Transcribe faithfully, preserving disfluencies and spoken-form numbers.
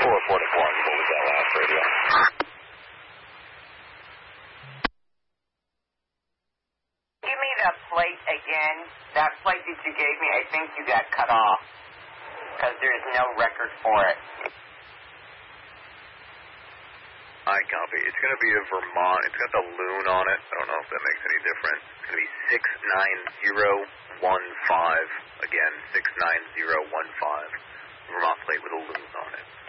four four one, what was that last radio? Give me the plate again. That plate that you gave me, I think you got cut off. Because there's no record for it. I copy. It's going to be a Vermont. It's got the loon on it. I don't know if that makes any difference. It's going to be six nine zero one five. Again, six nine zero one five. Vermont plate with a loon on it.